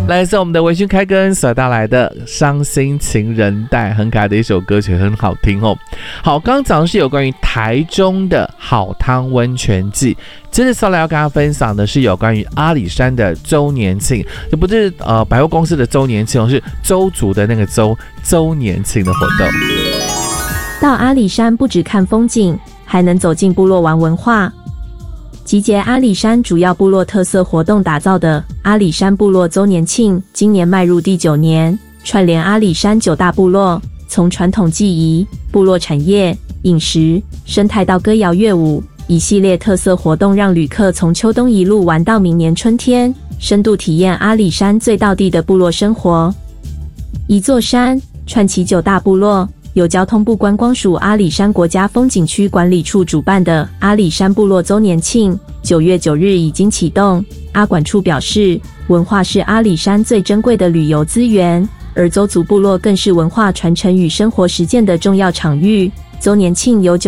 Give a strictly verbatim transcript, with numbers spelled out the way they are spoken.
来自我们的微醺开根所带来的《伤心情人带》，很可爱的一首歌曲，很好听哦。好，刚刚讲的是有关于台中的好汤温泉季，接着下来要跟大家分享的是有关于阿里山的周年庆，这不是呃百货公司的周年庆，是周族的那个周周年庆的活动。 到阿里山不只看风景，还能走进部落玩文化。集结阿里山主要部落特色活动打造的阿里山部落周年庆，今年迈入第九年，串联阿里山九大部落，从传统技艺、部落产业、饮食、生态到歌谣乐舞，一系列特色活动让旅客从秋冬一路玩到明年春天，深度体验阿里山最道地的部落生活。一座山串起九大部落，由交通部观光署阿里山国家风景区管理处主办的阿里山部落周年庆，九月九日已经启动。阿管处表示，文化是阿里山最珍贵的旅游资源，而邹族部落更是文化传承与生活实践的重要场域。周年庆由